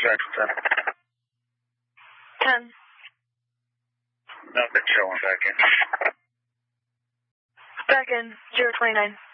Central 10. 10. Nothing showing back in. Back in, 029.